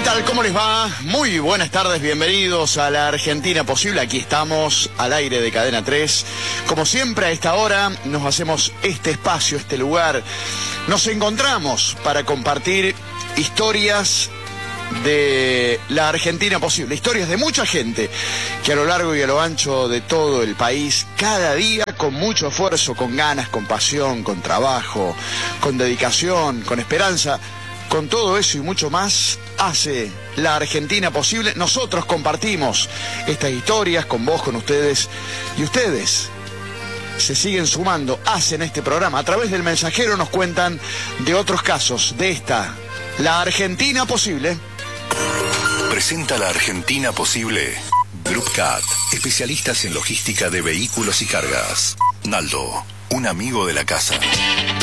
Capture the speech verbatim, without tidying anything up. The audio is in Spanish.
tal? ¿Cómo les va? Muy buenas tardes, bienvenidos a la Argentina Posible. Aquí estamos al aire de Cadena tres. Como siempre a esta hora nos hacemos este espacio, este lugar. Nos encontramos para compartir historias de la Argentina Posible, historias de mucha gente que a lo largo y a lo ancho de todo el país, cada día con mucho esfuerzo, con ganas, con pasión, con trabajo, con dedicación, con esperanza, con todo eso y mucho más, hace la Argentina Posible. Nosotros compartimos estas historias con vos, con ustedes, y ustedes se siguen sumando, hacen este programa. A través del mensajero nos cuentan de otros casos de esta, la Argentina Posible. Presenta la Argentina Posible. Group Cat, especialistas en logística de vehículos y cargas. Naldo, un amigo de la casa.